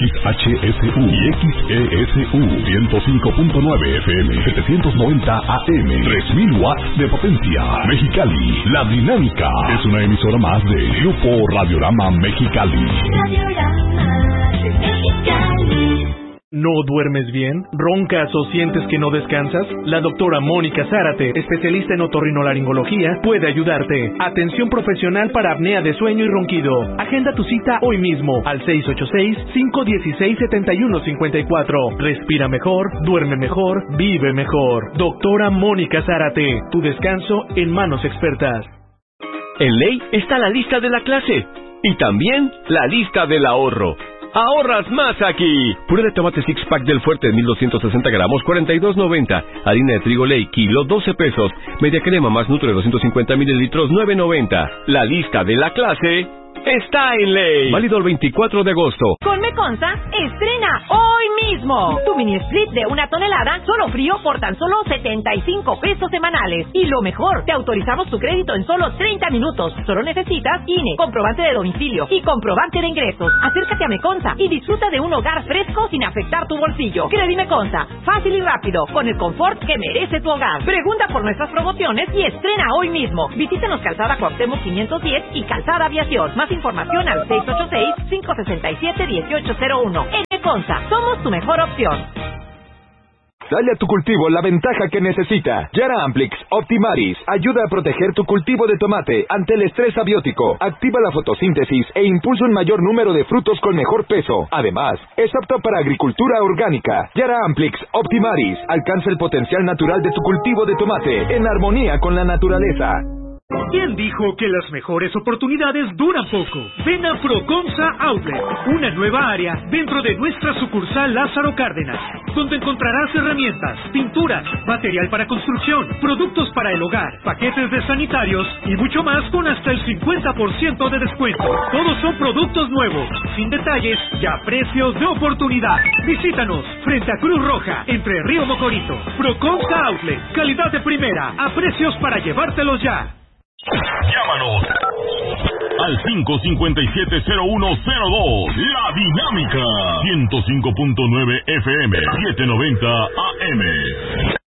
XHSU y XESU 105.9 FM, 790 AM, 3000 watts de potencia. Mexicali, La Dinámica es una emisora más de Grupo Radiorama Mexicali. ¿No duermes bien? ¿Roncas o sientes que no descansas? La doctora Mónica Zárate, especialista en otorrinolaringología, puede ayudarte. Atención profesional para apnea de sueño y ronquido. Agenda tu cita hoy mismo al 686-516-7154. Respira mejor, duerme mejor, vive mejor. Doctora Mónica Zárate, tu descanso en manos expertas. En Ley está la lista de la clase y también la lista del ahorro. ¡Ahorras más aquí! Puré de tomate six pack del Fuerte, 1260 gramos, 42.90. Harina de trigo Ley, kilo, 12 pesos. Media crema más Nutre, 250 mililitros, 9.90. La lista de la clase está en Ley. Válido el 24 de agosto. Con Meconza, estrena hoy mismo tu mini split de 1 tonelada, solo frío por tan solo 75 pesos semanales. Y lo mejor, te autorizamos tu crédito en solo 30 minutos. Solo necesitas INE, comprobante de domicilio y comprobante de ingresos. Acércate a Meconza y disfruta de un hogar fresco sin afectar tu bolsillo. Credi Meconza, fácil y rápido, con el confort que merece tu hogar. Pregunta por nuestras promociones y estrena hoy mismo. Visítanos Calzada Cuauhtémoc 510 y Calzada Aviación. Más información al 686-567-1801. En Meconza, somos tu mejor opción. Dale a tu cultivo la ventaja que necesita. Yara Amplix Optimaris ayuda a proteger tu cultivo de tomate ante el estrés abiótico. Activa la fotosíntesis e impulsa un mayor número de frutos con mejor peso. Además, es apto para agricultura orgánica. Yara Amplix Optimaris alcanza el potencial natural de tu cultivo de tomate en armonía con la naturaleza. ¿Quién dijo que las mejores oportunidades duran poco? Ven a Proconsa Outlet, una nueva área dentro de nuestra sucursal Lázaro Cárdenas, donde encontrarás herramientas, pinturas, material para construcción, productos para el hogar, paquetes de sanitarios y mucho más con hasta el 50% de descuento. Todos son productos nuevos, sin detalles y a precios de oportunidad. Visítanos frente a Cruz Roja, entre Río Mocorito. Proconsa Outlet, calidad de primera, a precios para llevártelos ya. Llámanos al 557-0102. La Dinámica 105.9 FM, 790 AM.